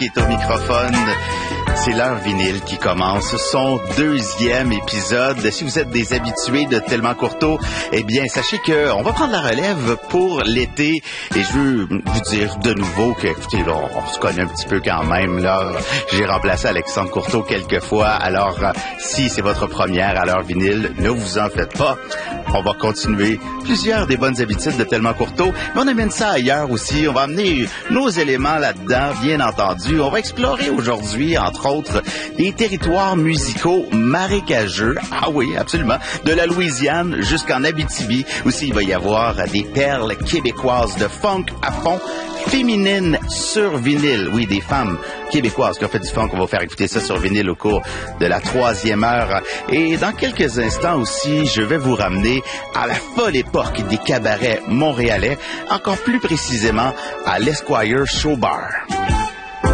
qui est au microphone. C'est l'heure vinyle qui commence, son deuxième épisode. Si vous êtes des habitués de Tellement Courteau, eh bien, sachez qu'on va prendre la relève pour l'été. Et je veux vous dire de nouveau que, écoutez, là, on se connaît un petit peu quand même, là. J'ai remplacé Alexandre Courteau quelques fois. Alors, si c'est votre première à l'heure vinyle, ne vous en faites pas. On va continuer plusieurs des bonnes habitudes de Tellement Courteau. Mais on amène ça ailleurs aussi. On va amener nos éléments là-dedans, bien entendu. On va explorer aujourd'hui, entre autres, des territoires musicaux marécageux. Ah oui, absolument. De la Louisiane jusqu'en Abitibi. Aussi, il va y avoir des perles québécoises de funk à fond, féminines sur vinyle. Oui, des femmes québécoises qui ont fait du funk. On va faire écouter ça sur vinyle au cours de la 3e heure. Et dans quelques instants aussi, je vais vous ramener à la folle époque des cabarets montréalais, encore plus précisément à l'Esquire Show Bar.